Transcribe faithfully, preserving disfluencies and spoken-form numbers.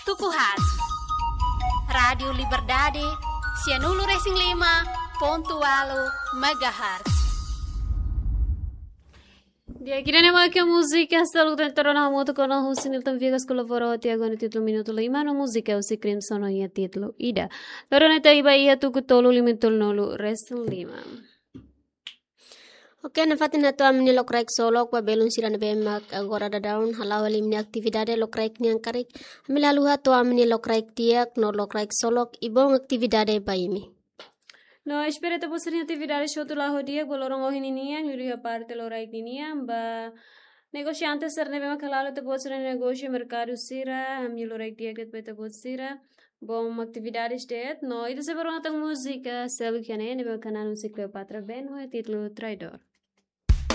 Tukuhat. Radio Liberdade, Cianulu Racing lima, pontualo megahertz. Dia kira nama que música hasta lo tentoro na moto con o sinil tan viegas colaborou até agora no título minuto lima no música o secreto sono ia título ida. Lorona ta iba ia tu kutolo limitol nolu Racing lima. Oke, na fatin na to amni lokraik solo kwa belun sira na bemak agora da down halau alimni aktividade lokraik ni angkarik. Amila luha to amni lokraik tiak no lokraik solok ibong aktividade baimi. No, espera te poseri atividade shoto la hodia bolorong ohin ini nguri parte loraik ini ba negociante ser nebe makalalo te poseri negocio mercado sira amni loraik dia ket beta posira bom atividades det no ida se baronga tang música selu kiane nebe kanal musik Cleopatra Ben ho título traidor.